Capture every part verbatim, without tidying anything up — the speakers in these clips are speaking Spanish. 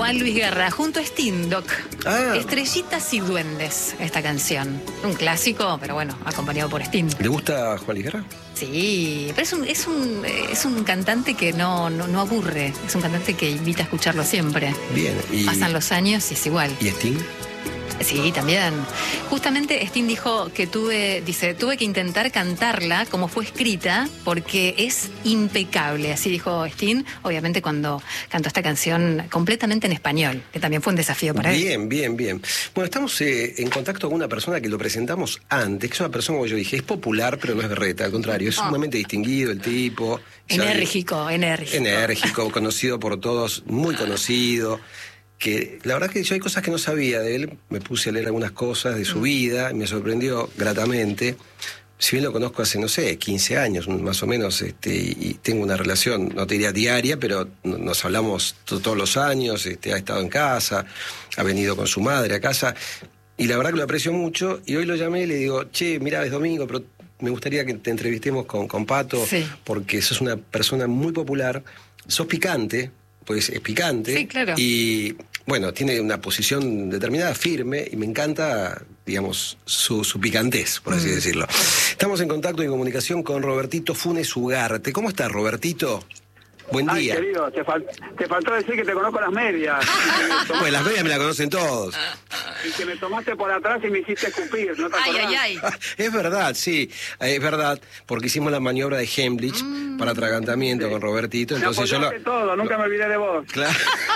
Juan Luis Guerra, junto a Sting, Doc. Ah. Estrellitas y duendes, esta canción. Un clásico, pero bueno, acompañado por Sting. ¿Le gusta Juan Luis Guerra? Sí, pero es un, es un, es un cantante que no, no, no aburre. Es un cantante que invita a escucharlo siempre. Bien. Y... pasan los años y es igual. ¿Y Sting? Sí, también. Justamente Sting dijo que tuve, dice, tuve que intentar cantarla como fue escrita porque es impecable. Así dijo Sting, obviamente cuando cantó esta canción completamente en español, que también fue un desafío para él. Bien, bien, bien. Bueno, estamos eh, en contacto con una persona que lo presentamos antes, que es una persona, como yo dije, es popular, pero no es berreta, al contrario, es Oh. sumamente distinguido el tipo. Enérgico, sabe, enérgico. Enérgico, conocido por todos, muy conocido. Que la verdad que yo hay cosas que no sabía de él, me puse a leer algunas cosas de su Mm. vida, y me sorprendió gratamente. Si bien lo conozco hace, no sé, quince años más o menos, este, y tengo una relación, no te diría diaria, pero nos hablamos to- todos los años, este, ha estado en casa, ha venido con su madre a casa, y la verdad que lo aprecio mucho, y hoy lo llamé y le digo, che, mirá, es domingo, pero me gustaría que te entrevistemos con, con Pato, Sí. porque sos una persona muy popular, sos picante, pues es picante, Sí, claro. y bueno, tiene una posición determinada, firme, y me encanta, digamos, su, su picantez, por así Mm. decirlo. Estamos en contacto y en comunicación con Robertito Funes Ugarte. ¿Cómo estás, Robertito? Buen Ay, día. querido, te, fal- te faltó decir que te conozco las medias. Pues las medias me la conocen todos. Y que me tomaste por atrás y me hiciste escupir, ¿no te Ay, acordás? ay, ay. Es verdad, sí, es verdad, porque hicimos la maniobra de Heimlich Mm. para atragantamiento con Robertito, Me entonces yo lo... apoyaste todo, nunca me olvidé de vos. Claro.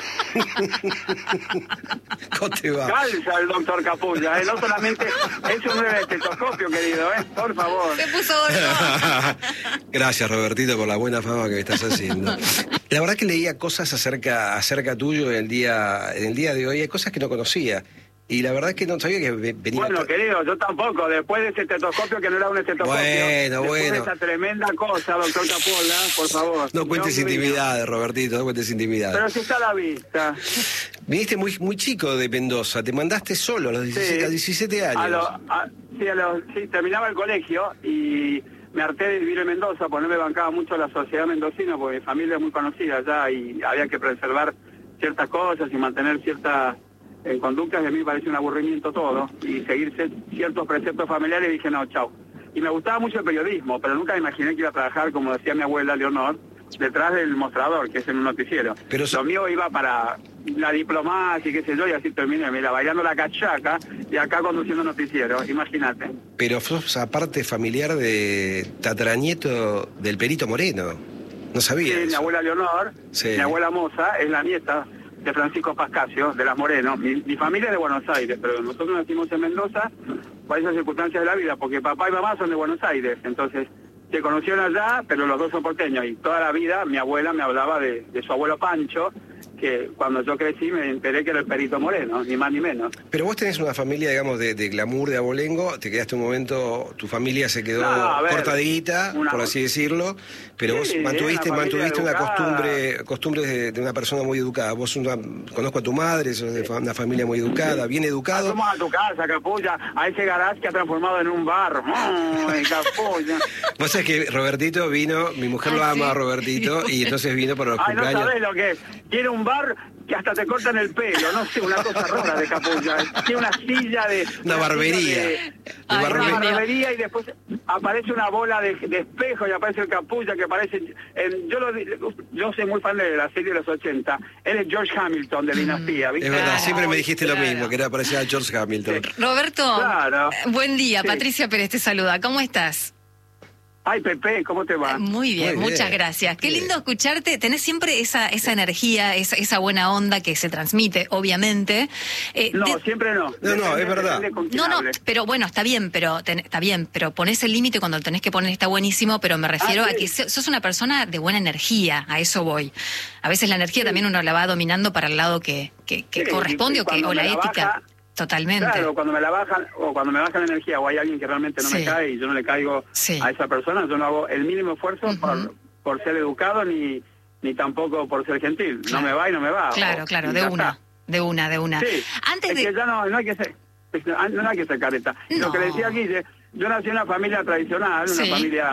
¿Cómo te va? Calza el doctor Capulla, ¿eh? No solamente es un nuevo estetoscopio, querido, ¿eh? Por favor. Se puso gordo. Gracias, Robertito, por la buena fama que me estás haciendo. La verdad que leía cosas acerca, acerca tuyo en el día, en el día de hoy, hay cosas que no conocía. Y la verdad es que no sabía que ve- venía... Bueno, querido, yo tampoco. Después de ese estetoscopio, que no era un estetoscopio. Bueno, después bueno. de esa tremenda cosa, doctor Capulla, por favor. No cuentes Dios mío. intimidades, Robertito, no cuentes intimidades. Pero si está a la vista. Viniste muy, muy chico de Mendoza, te mandaste solo a los diecisiete, Sí. a diecisiete años. A lo- a- sí, a los- sí, terminaba el colegio y me harté de vivir en Mendoza, porque no me bancaba mucho la sociedad mendocina, porque mi familia es muy conocida allá y había que preservar ciertas cosas y mantener ciertas eh, conductas, y a mí me pareció un aburrimiento todo, y seguir ce- ciertos preceptos familiares, y dije, no, chau. Y me gustaba mucho el periodismo, pero nunca me imaginé que iba a trabajar, como decía mi abuela Leonor, detrás del mostrador, que es en un noticiero. Pero so- Lo mío iba para la diplomacia y qué sé yo, y así terminé, mira, bailando la cachaca y acá conduciendo noticiero, imagínate. Pero sos aparte familiar de tataranieto del Perito Moreno. No sabía Sí, mi eso. abuela Leonor, Sí. mi abuela Moza, es la nieta de Francisco Pascasio, de Las Morenos. Mi, mi familia es de Buenos Aires, pero nosotros nacimos en Mendoza por esas circunstancias de la vida, porque papá y mamá son de Buenos Aires, entonces se conocieron allá, pero los dos son porteños, y toda la vida mi abuela me hablaba de, de su abuelo Pancho, que cuando yo crecí me enteré que era el Perito Moreno, ni más ni menos. Pero vos tenés una familia, digamos, de, de glamour de abolengo, te quedaste un momento, tu familia se quedó No, a ver, corta de guita, una- por así decirlo, pero Sí, vos mantuviste, una familia mantuviste una educada. costumbre, costumbre de, de una persona muy educada. Vos una, conozco a tu madre, sos de fa- una familia muy educada, bien educado. Vamos a tu casa, Capulla, a ese garage que ha transformado en un bar. ¡Ay, Capulla! Vos sabés que Robertito vino, mi mujer Ay, lo ama sí. a Robertito, y entonces vino para los Ay, no cumpleaños. sabés lo que es. Tiene un bar que hasta te cortan el pelo, no sé, una cosa rara de Capulla. Tiene una silla de... Una barbería. silla de- De Ay, una barbe- Dios mío. barbería, y después aparece una bola de, de espejo y aparece el Capulla que parece... en- yo, lo, di- yo soy muy fan de la serie de los ochenta. Él es George Hamilton de Dinastía, ¿viste? Es verdad, Claro. siempre me dijiste lo Claro. mismo, que era parecida a George Hamilton. Roberto, Claro. buen día. Sí. Patricia Pérez te saluda. ¿Cómo estás? Ay, Pepe, ¿cómo te va? Muy bien, Muy bien. muchas gracias. Qué Bien. lindo escucharte. Tenés siempre esa esa energía, esa, esa buena onda que se transmite, obviamente. Eh, No, de- siempre no. No, no, es verdad. depende con quién No, no, hable. pero bueno, está bien, pero ten- está bien, pero ponés el límite cuando lo tenés que poner, está buenísimo, pero me refiero Ah, a sí. que so- sos una persona de buena energía, a eso voy. A veces la energía también uno la va dominando para el lado que, que, que Sí, corresponde y o, que, cuando o la me la ética. baja- Totalmente. Claro, cuando me la bajan, o cuando me bajan la energía, o hay alguien que realmente no Sí. me cae y yo no le caigo Sí. a esa persona, yo no hago el mínimo esfuerzo Ujú. por, por ser educado ni ni tampoco por ser gentil. Claro. No me va y no me va. Claro, o- claro, y de ya una, está. de una, de una. Sí, Antes es de... que ya no, no hay que ser, es- no hay que ser careta. Y No. Lo que le decía Guille, yo nací en una familia tradicional, una Sí. familia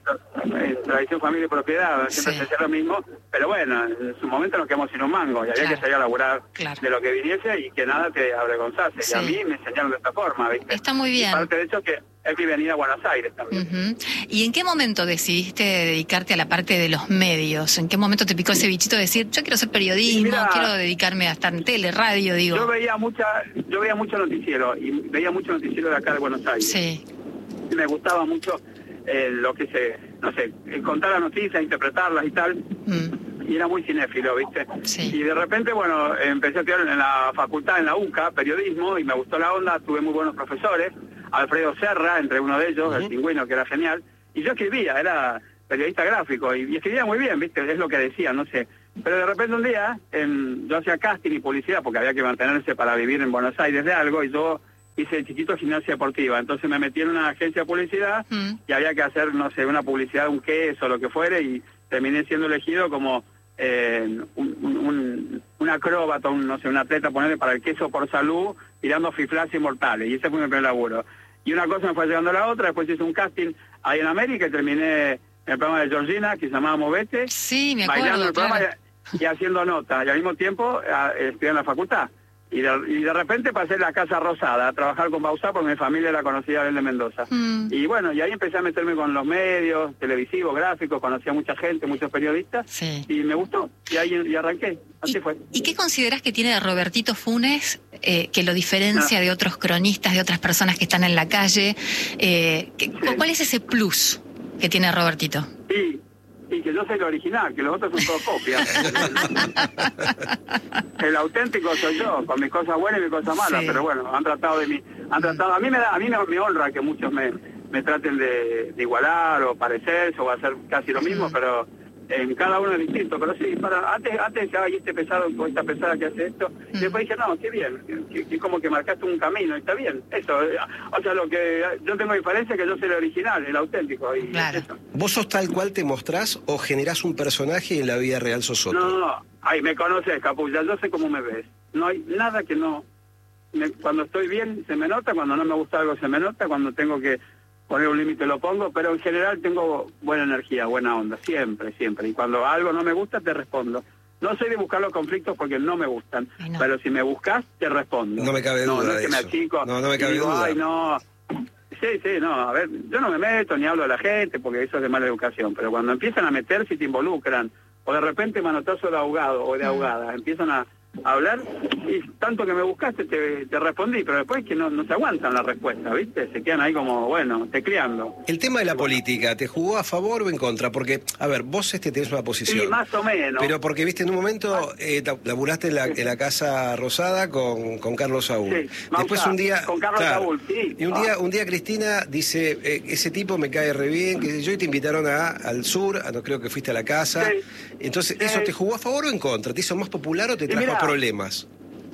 eh, tradición, familia y propiedad, siempre Sí. se hacía lo mismo, pero bueno, en su momento nos quedamos sin un mango y había Claro. que salir a laburar Claro. de lo que viniese y que nada te avergonzase. Sí. Y a mí me enseñaron de esta forma, ¿viste? Está muy bien. Y parte de eso que es mi venida a Buenos Aires también. Ujú. ¿Y en qué momento decidiste dedicarte a la parte de los medios? ¿En qué momento te picó ese bichito de decir, yo quiero hacer periodismo, Mira, quiero dedicarme a estar en tele, radio, digo? Yo veía mucha, yo veía mucho noticiero y veía mucho noticiero de acá de Buenos Aires. Sí. Y me gustaba mucho eh, lo que se, no sé, eh, contar las noticias, interpretarlas y tal. Mm. Y era muy cinéfilo, ¿viste? Sí. Y de repente, bueno, empecé a estudiar en la facultad, en la U C A, periodismo, y me gustó la onda, tuve muy buenos profesores, Alfredo Serra, entre uno de ellos, el pingüino, que era genial, y yo escribía, era periodista gráfico, y, y escribía muy bien, ¿viste? Es lo que decía, no sé. Pero de repente un día, en, yo hacía casting y publicidad, porque había que mantenerse para vivir en Buenos Aires de algo, y yo hice de chiquito gimnasia deportiva, entonces me metí en una agencia de publicidad, Mm. y había que hacer, no sé, una publicidad de un queso, lo que fuere, y terminé siendo elegido como eh, un, un, un, un acróbata, un, no sé, un atleta, ponerle para el queso por salud, tirando fiflas inmortales, y ese fue mi primer laburo. Y una cosa me fue llegando a la otra, después hice un casting ahí en América y terminé en el programa de Georgina, que se llamaba Movete, Sí, me bailando acuerdo, el programa claro. y, y haciendo notas, y al mismo tiempo a, estudié en la facultad. Y de, y de repente pasé a la Casa Rosada a trabajar con Bauzá porque mi familia era conocida de Mendoza. Mm. Y bueno, y ahí empecé a meterme con los medios, televisivos, gráficos, conocí a mucha gente, muchos periodistas, Sí. y me gustó. Y ahí y arranqué, así ¿Y, fue. ¿Y qué consideras que tiene de Robertito Funes eh, que lo diferencia de otros cronistas, de otras personas que están en la calle? Eh, ¿qué- ¿Cuál es ese plus que tiene Robertito? Y, y que yo soy el original, que los otros son todos copias. El auténtico soy yo, con mis cosas buenas y mis cosas malas, Sí. pero bueno, han tratado de mí, han tratado, a mí me da, a mí me, me honra que muchos me, me traten de, de igualar o parecerse o hacer casi lo mismo, Ujú. pero en cada uno es distinto. Pero sí, para antes antes decía, ay, este pesado o esta pesada que hace esto, y después dije, no, qué bien, que, que como que marcaste un camino, y está bien, eso, eh, o sea, lo que yo tengo diferencia es que yo soy el original, el auténtico, y Claro. eso. ¿Vos sos tal cual te mostrás o generás un personaje y en la vida real sos otro? No, no, ay, me conoces, Capulla, yo sé cómo me ves. No hay nada que no... me- cuando estoy bien se me nota, cuando no me gusta algo se me nota, cuando tengo que poner un límite lo pongo, pero en general tengo buena energía, buena onda, siempre, siempre. Y cuando algo no me gusta, te respondo. No soy de buscar los conflictos porque no me gustan, Ay, no. pero si me buscas, te respondo. No me cabe no, duda no es de que me eso. achico No, no me y cabe digo, duda. ay, no... Sí, sí, no, a ver, yo no me meto ni hablo a la gente porque eso es de mala educación, pero cuando empiezan a meterse y te involucran, o de repente manotazo de ahogado o de ahogada, empiezan a, a hablar, y tanto que me buscaste te, te respondí, pero después que no, no se aguantan la respuesta, ¿viste? Se quedan ahí como, bueno, tecleando. El tema de la política, ¿te jugó a favor o en contra? Porque, a ver, vos este tenés una posición. Sí, más o menos. Pero porque, viste, en un momento eh, ta- laburaste en la, en la Casa Rosada con, con Carlos Saúl. Sí, Después Bauzá, un día... con Carlos Saúl, sí. Y un Ah. día, un día Cristina dice, eh, ese tipo me cae re bien, que sé yo, y te invitaron a, al sur, a, no creo que fuiste a la casa. Sí. Entonces, Sí. ¿eso te jugó a favor o en contra? ¿Te hizo más popular o te Y trajo mirá, problemas?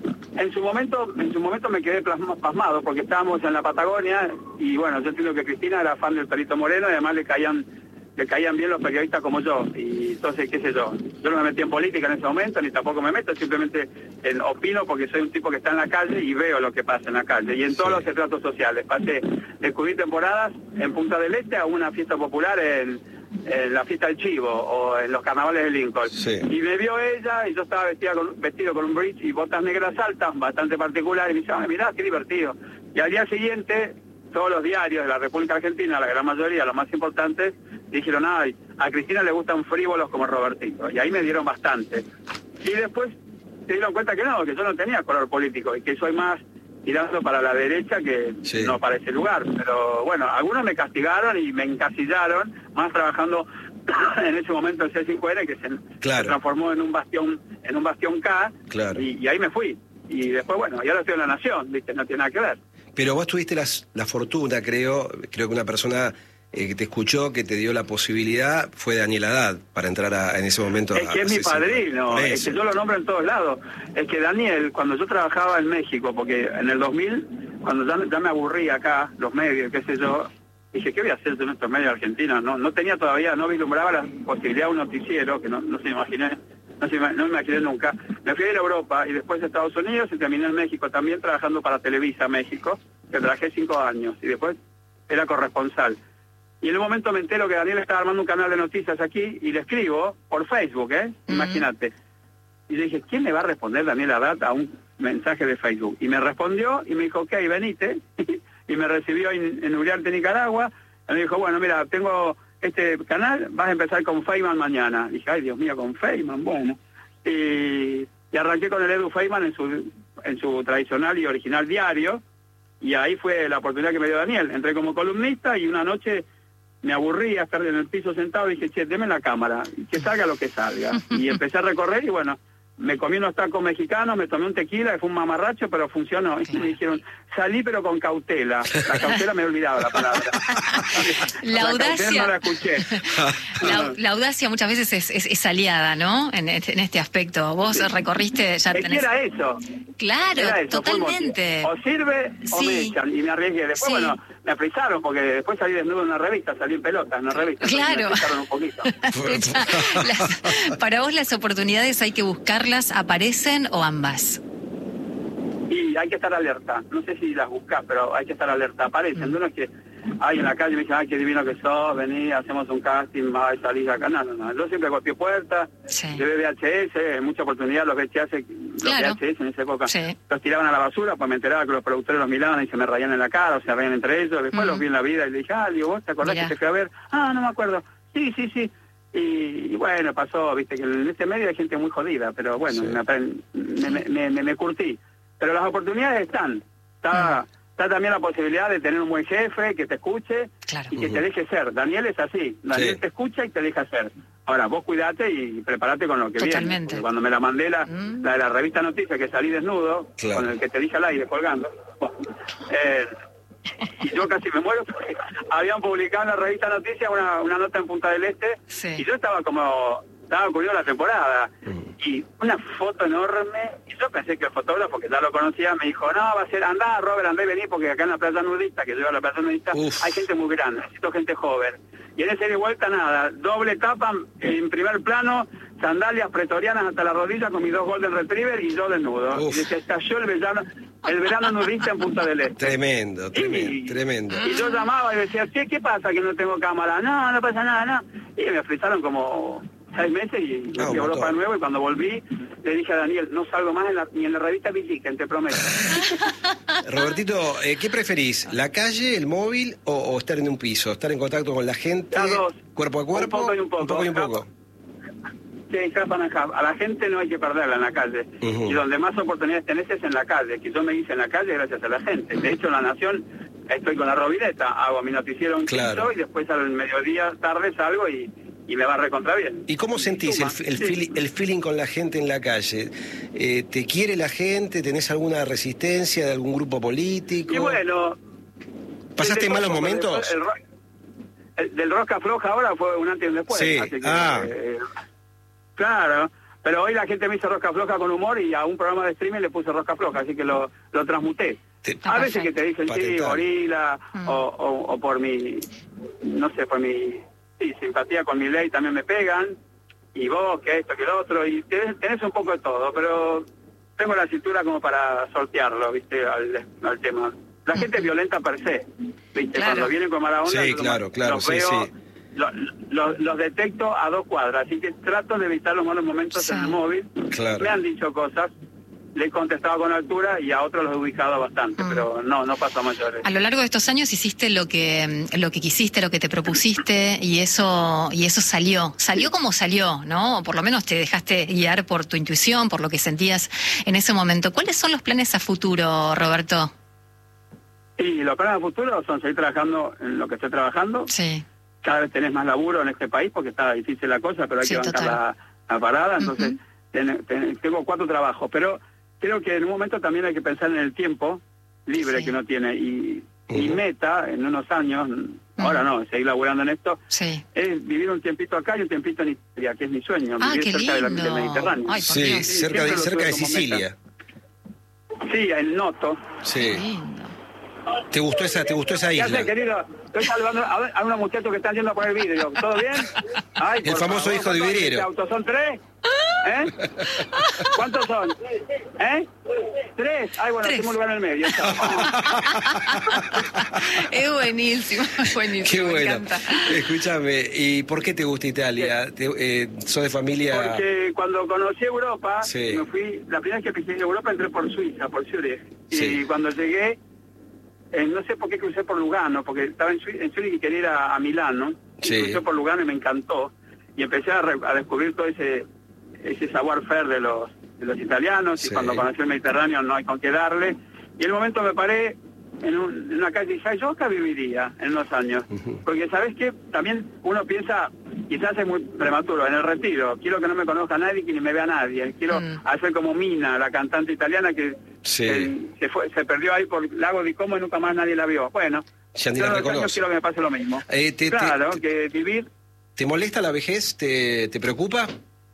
En su momento, en su momento me quedé plasma- pasmado porque estábamos en la Patagonia y bueno, yo entiendo que Cristina era fan del Perito Moreno y además le caían le caían bien los periodistas como yo y entonces qué sé yo, yo no me metí en política en ese momento ni tampoco me meto, simplemente eh, opino porque soy un tipo que está en la calle y veo lo que pasa en la calle y en todos Sí. los estratos sociales. Pasé de cubrir temporadas en Punta del Este a una fiesta popular en, en la fiesta del Chivo o en los carnavales de Lincoln. Sí. Y me vio ella y yo estaba vestida con, vestido con un bridge y botas negras altas, bastante particular, y me dice, "Ay, mirá, qué divertido". Y al día siguiente, todos los diarios de la República Argentina, la gran mayoría, los más importantes, dijeron, ay, a Cristina le gustan frívolos como Robertito. Y ahí me dieron bastante. Y después se dieron cuenta que no, que yo no tenía color político y que soy más tirando para la derecha que Sí. no para ese lugar. Pero bueno, algunos me castigaron y me encasillaron, más trabajando en ese momento el C cinco N, que se, Claro. se transformó en un bastión en un bastión K, Claro. y, y ahí me fui. Y después, bueno, y ahora estoy en La Nación, ¿viste? No tiene nada que ver. Pero vos tuviste las, la fortuna, creo, creo que una persona eh, que te escuchó, que te dio la posibilidad, fue Daniel Haddad, para entrar a- en ese momento. Es a- que a es mi C cinco. padrino, Por es eso. que yo lo nombro en todos lados. Es que Daniel, cuando yo trabajaba en México, porque en el dos mil, cuando ya, ya me aburrí acá, los medios, qué sé yo, dije, ¿qué voy a hacer yo en estos medios argentinos? No, no tenía todavía, no vislumbraba la posibilidad de un noticiero, que no, no se imaginé, no, se, ima- no me imaginé nunca. Me fui a ir a Europa y después a Estados Unidos y terminé en México también trabajando para Televisa México, que trabajé cinco años y después era corresponsal. Y en un momento me entero que Daniel estaba armando un canal de noticias aquí y le escribo por Facebook, ¿eh? Uh-huh. Imagínate. Y le dije, ¿quién le va a responder, Daniel Haddad, a un mensaje de Facebook? Y me respondió y me dijo, ok, venite. Y me recibió en, en Uriarte, Nicaragua. Y me dijo, bueno, mira, tengo este canal, vas a empezar con Feynman mañana. Y dije, ay, Dios mío, con Feynman, bueno. Y, y arranqué con el Edu Feynman en su, en su tradicional y original diario. Y ahí fue la oportunidad que me dio Daniel. Entré como columnista y una noche me aburrí a estar en el piso sentado y dije, che, deme la cámara, y que salga lo que salga. Y empecé a recorrer y bueno, me comí unos tacos mexicanos, me tomé un tequila, que fue un mamarracho, pero funcionó. Claro. Y me dijeron, salí pero con cautela. La cautela me he olvidado la palabra. La, la audacia. No la escuché. La, la audacia muchas veces es, es, es aliada, ¿no? En, en este aspecto. Vos recorriste, ya es tenés... que era eso. Claro, era eso, totalmente. O sirve o sí. me echan. Y me arriesgué. Después, sí. bueno, me aprisaron porque después salí desnudo en una revista, salí en pelota en una revista. Claro. Me aprisaron un poquito. las, para vos las oportunidades hay que buscarlas, ¿aparecen o ambas? Y hay que estar alerta. No sé si las buscas, pero hay que estar alerta. Aparecen. Mm. Uno es que hay en la calle me dicen, ay, qué divino que sos, vení, hacemos un casting, ay, salís acá. No, no, no. Yo siempre golpeé puertas, sí. llevé V H S, en mucha oportunidad los V H S, los claro. V H S en esa época, sí. los tiraban a la basura, pues me enteraba que los productores los miraban y se me raían en la cara, o se reían entre ellos. Después mm. los vi en la vida y le dije, ah, digo, ¿vos te acordás Mirá. que te fui a ver? Ah, no me acuerdo. Sí, sí, sí. Y, y bueno, pasó, viste, que en este medio hay gente muy jodida, pero bueno, sí. me, me, me, me, me curtí. Pero las oportunidades están. Está, mm. está también la posibilidad de tener un buen jefe que te escuche claro. y que uh-huh. te deje ser. Daniel es así. Daniel sí. te escucha y te deja ser. Ahora, vos cuidate y prepárate con lo que Totalmente. viene. Porque cuando me la mandé la, mm. la de la revista Noticias, que salí desnudo, claro. con el que te dije al aire colgando, eh, y yo casi me muero porque habían publicado en la revista Noticias una, una nota en Punta del Este sí. y yo estaba como... estaba ocurriendo la temporada mm. y una foto enorme y yo pensé que el fotógrafo que ya lo conocía me dijo, no, va a ser, andá Robert, andá y vení porque acá en la playa nudista, que yo iba a la playa nudista, Uf. hay gente muy grande, necesito gente joven. Y en ese ida y vuelta nada, doble tapa en primer plano, sandalias pretorianas hasta la rodilla con mis dos Golden Retriever y yo desnudo. Uf. Y se estalló el verano, el verano nudista en Punta del Este. Tremendo, tremendo, y, tremendo. Y yo llamaba y decía, ¿qué, qué pasa que no tengo cámara? No, no pasa nada, no. Y me frisaron como... seis meses y me fui a Europa de nuevo y cuando volví le dije a Daniel, no salgo más en la, ni en la revista Villiquen, te prometo. Robertito, eh, ¿qué preferís? ¿La calle, el móvil o, o estar en un piso? ¿Estar en contacto con la gente? Las dos. ¿Cuerpo a cuerpo? Un poco y un poco. Un poco y un poco. Sí, a la gente no hay que perderla en la calle. Uh-huh. Y donde más oportunidades tenés es en la calle. Que yo me hice en la calle gracias a la gente. De hecho, en La Nación estoy con la Rovineta, hago mi noticiero un claro. quinto y después al mediodía, tarde salgo y... y me va a recontra bien. ¿Y cómo sentís el, el, sí. feeling, el feeling con la gente en la calle? Eh, ¿Te quiere la gente? ¿Tenés alguna resistencia de algún grupo político? Y bueno... ¿Pasaste malos momentos? El, el, el, del Rosca Floja ahora fue un antes y un después. Sí, así que, ah. Eh, claro, pero hoy la gente me hizo Rosca Floja con humor y a un programa de streaming le puse Rosca Floja, así que lo, lo transmuté. Te, a veces que te dicen, sí, gorila, mm. o, o, o por mi... no sé, por mi... sí, simpatía con mi ley también me pegan, y vos, que esto, que lo otro, y tenés, tenés un poco de todo, pero tengo la cintura como para sortearlo, ¿viste? Al, al tema. La gente es violenta per se, ¿viste? Claro. Cuando vienen con mala onda, sí, claro, los, claro, los sí, veo, sí. Los, los, los detecto a dos cuadras, así que trato de evitar los malos momentos sí. en el móvil. Claro. Me han dicho cosas, le he contestado con altura y a otros los he ubicado bastante, mm. pero no, no pasa a mayores. A lo largo de estos años hiciste lo que lo que quisiste, lo que te propusiste y eso y eso salió. Salió como salió, ¿no? O por lo menos te dejaste guiar por tu intuición, por lo que sentías en ese momento. ¿Cuáles son los planes a futuro, Roberto? Y los planes a futuro son seguir trabajando en lo que estoy trabajando. Sí. Cada vez tenés más laburo en este país porque está difícil la cosa, pero hay sí, que bancar la, la parada. Entonces, uh-huh. ten, ten, tengo cuatro trabajos, pero creo que en un momento también hay que pensar en el tiempo libre sí. que uno tiene. Y uh-huh. mi meta, en unos años, uh-huh. ahora no, seguir laburando en esto, sí. es vivir un tiempito acá y un tiempito en Italia, que es mi sueño, ah, vivir cerca lindo. de la, del Mediterráneo. Ay, sí, sí, cerca de, cerca de Sicilia. Meta. Sí, en Noto. Sí. ¿Te gustó esa, te gustó esa isla? ¿Qué hace, querido? Estoy saludando a, a unos muchachos que están yendo a poner vídeo. ¿Todo bien? Ay, el famoso favor, hijo de Vidriero. ¿Autos son tres? ¿Eh? ¿Cuántos son? ¿Eh? Tres. Ay, bueno, Tres. tengo un lugar en el medio. Es buenísimo, es buenísimo. Qué me bueno. encanta. Escúchame, ¿y por qué te gusta Italia? Te, eh, ¿Sos de familia...? Porque cuando conocí Europa, Sí. me fui, la primera vez que pisé Europa entré por Suiza, por Zurich. Sí. Y cuando llegué, eh, no sé por qué crucé por Lugano, porque estaba en, Zurich, en Zurich y quería ir a, a Milán, ¿no? Y Sí. crucé por Lugano y me encantó. Y empecé a, re- a descubrir todo ese ese savoir-faire de los, de los italianos. Sí. Y cuando conocí el Mediterráneo no hay con qué darle. Y en un momento me paré en, un- en una calle y dije, "Ay, yo acá viviría en unos años". Ujú. Porque, ¿sabes qué? También uno piensa, quizás es muy prematuro, en el retiro. Quiero que no me conozca nadie, que ni me vea nadie. Quiero Mm. hacer como Mina, la cantante italiana que Sí. eh, se fue, se perdió ahí por Lago di Como y nunca más nadie la vio. Bueno, Ya ni yo la en los años reconoce. quiero que me pase lo mismo. Eh, te- te- claro, te- que vivir... ¿Te molesta la vejez? ¿Te, te preocupa?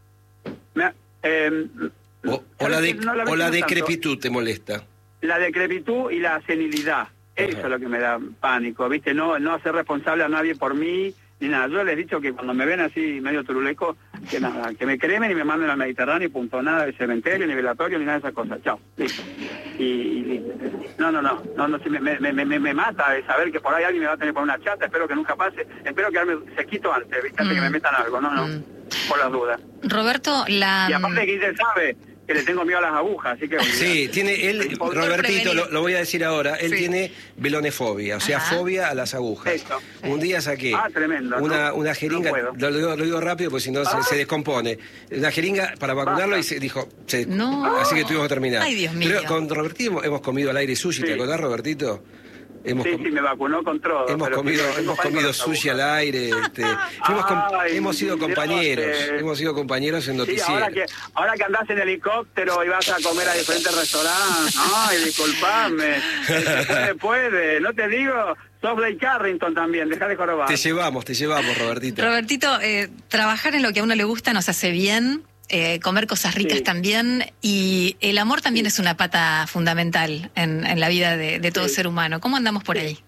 me- eh, ¿O, o la, de, ¿sabes qué? No la o la veo tanto. decrepitud te molesta? La decrepitud y la senilidad. Eso Ajá. es lo que me da pánico, ¿viste? No no hacer responsable a nadie por mí, ni nada. Yo les he dicho que cuando me ven así medio turuleco, que nada, que me cremen y me manden al Mediterráneo y punto, nada de cementerio, ni velatorio, ni nada de esas cosas. Chao, listo. Y, y listo. No, no, no, no, no sí, me, me, me, me, me mata de saber que por ahí alguien me va a tener por una chata, espero que nunca pase, espero quedarme sequito antes, ¿viste? Antes Mm. que me metan algo, no, no, Mm. por las dudas. Roberto, la... Y aparte Guille sabe que le tengo miedo a las agujas, así que... Sí, tiene él, Por- Robertito, prevenir. lo, lo voy a decir ahora, él Sí. tiene velonefobia, o sea, Ajá. fobia a las agujas. Eso. Un día saqué Ah, tremendo, una, no, una jeringa, no puedo. lo, digo, lo digo rápido porque si no se, Ah. se descompone, una jeringa para vacunarlo Basta. y se dijo, se- No. así que tuvimos que terminar. Ay, Dios mío. Pero con Robertito hemos comido al aire sushi, Sí. ¿te acordás, Robertito? Hemos, Sí, com- sí, me vacunó con todo. hemos pero comido, tengo hemos pánico a comido las sushi al agujas. aire, este, fuimos com- Ay, hemos sido Dios, compañeros, eh. hemos sido compañeros en Sí, noticiero. ahora que, ahora que andás en helicóptero y vas a comer a diferentes restaurantes, ay, disculpame, se puede, puede, no te digo, sos Blake Carrington también, dejá de jorobar. Te llevamos, te llevamos, Robertito. Robertito, eh, trabajar en lo que a uno le gusta nos hace bien, eh, comer cosas ricas Sí. también, y el amor también es una pata fundamental en, en la vida de, de todo Sí. ser humano. ¿Cómo andamos por ahí?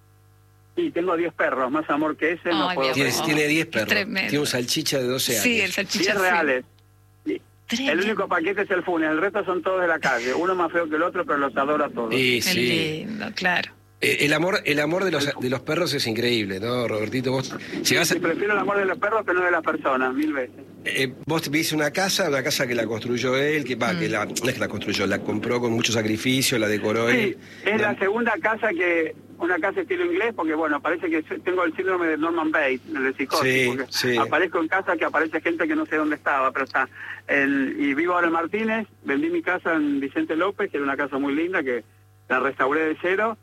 Sí, tengo diez perros, más amor que ese no Ay, puedo. mi Tiene, amor. tiene diez Qué perros. tremendo. Tiene un salchicha de doce años. Sí, el salchicha. diez sí. reales. Sí. Tremendo. El único paquete es el funes, el resto son todos de la calle, uno más feo que el otro, pero los adoro a todos. Y Qué sí. lindo, claro. Eh, El amor, el amor de los de los perros es increíble, ¿no, Robertito? Vos llegás a, Sí, prefiero el amor de los perros que no de las personas, mil veces. eh, vos viste una casa, una casa que la construyó él, que va, que la, no es que la construyó, la compró con mucho sacrificio, la decoró Sí, él. es la segunda casa que, una casa estilo inglés, porque bueno, parece que yo tengo el síndrome de Norman Bates, el de psicosis, Sí, porque sí. aparezco en casa que aparece gente que no sé dónde estaba, pero está. El, y vivo ahora en Martínez, vendí mi casa en Vicente López, que era una casa muy linda, que la restauré de cero,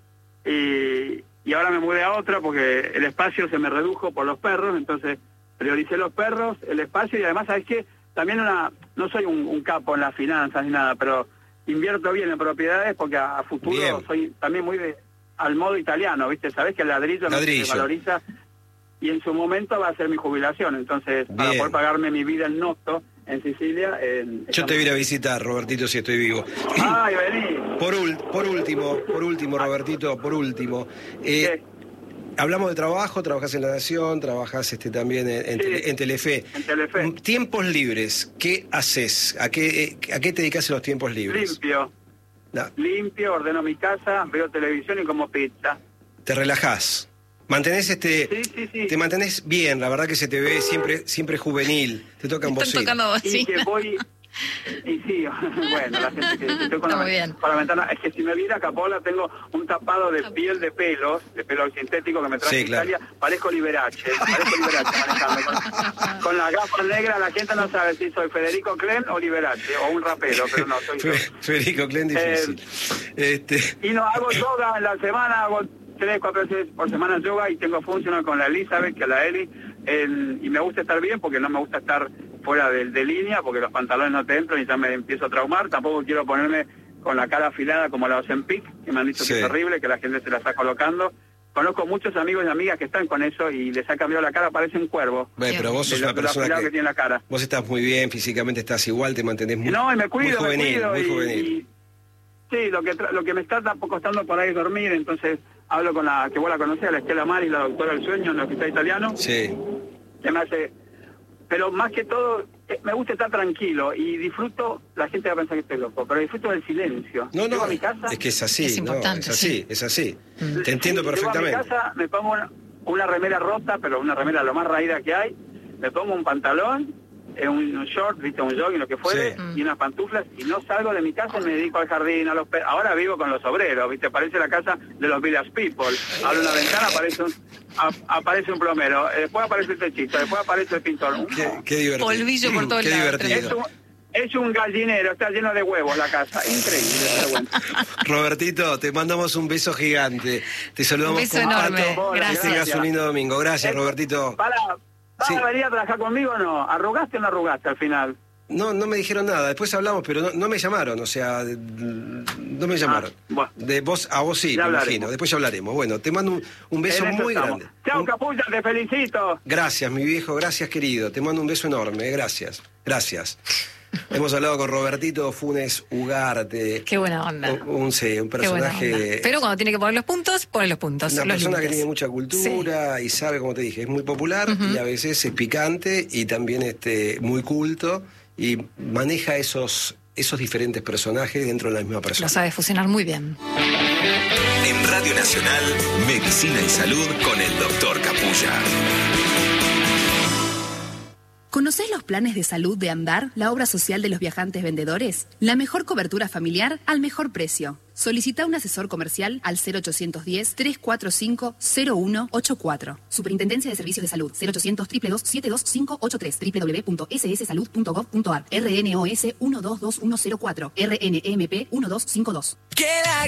y, y ahora me mudé a otra porque el espacio se me redujo por los perros, entonces prioricé los perros, el espacio, y además, ¿sabes qué? También una, no soy un, un capo en las finanzas ni nada, pero invierto bien en propiedades porque a, a futuro Bien. soy también muy de al modo italiano, ¿viste? Sabés que el ladrillo, no Ladrillo. se valoriza y en su momento va a ser mi jubilación, entonces para Bien. poder pagarme mi vida en Noto, en Sicilia. En, Yo te voy a ir a visitar, Robertito, si estoy vivo. Ay, vení. Por, ul- por último, por último, Robertito, por último. eh, hablamos de trabajo, trabajás en La Nación, trabajás este, también en, en, Sí. Tele- en Telefe. En Telefe. Tiempos libres, ¿qué haces? ¿A qué, eh, ¿A qué te dedicas en los tiempos libres? Limpio, No, limpio, ordeno mi casa, veo televisión y como pizza. te relajás. Mantenés este, Sí, sí, sí. te mantenés bien, la verdad que se te ve siempre, siempre juvenil. Te tocan Están bocina. tocando Y bocina. que voy... Y sí, bueno, la gente que que estoy con, Está la, muy bien. con la ventana... Es que si me viera Capola, tengo un tapado de piel de pelos, de pelo sintético que me traje Sí, de claro. Italia. Parezco Liberace, parezco Liberace manejando. Con, con las gafas negras la gente no sabe si soy Federico Clem o Liberace, o un rapero, pero no, soy yo. Fe- Federico Clen, difícil. este, Y no hago yoga en la semana, hago tres, cuatro veces por semana yoga y tengo funcional con la Elizabeth, que la Eli, en- y me gusta estar bien porque no me gusta estar fuera de, de línea, porque los pantalones no te entran y ya me empiezo a traumar. Tampoco quiero ponerme con la cara afilada como la Ozempic, que me han dicho Sí. que es horrible, que la gente se la está colocando. Conozco muchos amigos y amigas que están con eso y les ha cambiado la cara, parecen cuervos. bueno, pero vos De sos lo, una de lo persona afilado que, que tiene la cara. vos estás muy bien, físicamente estás igual, te mantenés muy, No, y me cuido, muy juvenil, me cuido. muy y- juvenil. y- sí, lo que tra- lo que me está tampoco costando por ahí dormir, entonces hablo con la que vos la conocés, la Estela Mari, la doctora del sueño en el hospital italiano, Sí, que me hace... Pero más que todo, eh, me gusta estar tranquilo y disfruto, la gente va a pensar que estoy loco, pero disfruto del silencio. No, no, Llego a mi casa, es que es así, es no, importante, es así, sí. es así. Mm. Te entiendo sí, perfectamente. Llego a mi casa, me pongo una, una remera rota, pero una remera lo más raída que hay, me pongo un pantalón, eh, un, un short, viste, un jogging, lo que fuere, Sí. y unas pantuflas, y no salgo de mi casa y me dedico al jardín, a los pe- ahora vivo con los obreros, viste, parece la casa de los Village People. Abro una ventana, aparece un, a- aparece un plomero, eh, después aparece el techito, después aparece el pintor. Un- Qué, qué divertido. Polvillo por todos Qué lados, es divertido. un, es un gallinero, está lleno de huevos la casa, increíble, pero bueno. Robertito, te mandamos un beso gigante. Te saludamos Un beso con enorme. Pato. Gracias. Que tengas un lindo domingo. Gracias, Eh, Robertito. Para, ¿vas Sí. a venir a trabajar conmigo o no? ¿Arrugaste o no arrugaste al final? No, no me dijeron nada. Después hablamos, pero no, no me llamaron. O sea, no me llamaron. Ah, bueno. De vos a vos sí, Ya me hablaremos. imagino. Después ya hablaremos. Bueno, te mando un, un beso En eso muy estamos. grande. Chao, Un- Capulla, te felicito. Gracias, mi viejo. Gracias, querido. Te mando un beso enorme. eh, Gracias. Gracias. Hemos hablado con Robertito Funes Ugarte. Qué buena onda. Un, un, sí, un Qué buena onda. personaje. Pero cuando tiene que poner los puntos, pone los puntos. Una los persona que límites. tiene mucha cultura y sabe, como te dije, es muy popular y a veces es picante y también este, muy culto y maneja esos, esos diferentes personajes dentro de la misma Lo persona. sabe fusionar muy bien. En Radio Nacional, Medicina y Salud con el doctor Capulla. ¿Conocés los planes de salud de Andar, la obra social de los viajantes vendedores? La mejor cobertura familiar al mejor precio. Solicita un asesor comercial al cero ochocientos diez, trescientos cuarenta y cinco, cero uno ochenta y cuatro. Superintendencia de Servicios de Salud, cero ochocientos, dos dos dos, siete dos cinco ocho tres, doble u doble u doble u punto ese ese salud punto gov punto a r, R N O S uno dos dos uno cero cuatro, R N E M P uno dos cinco dos. Que la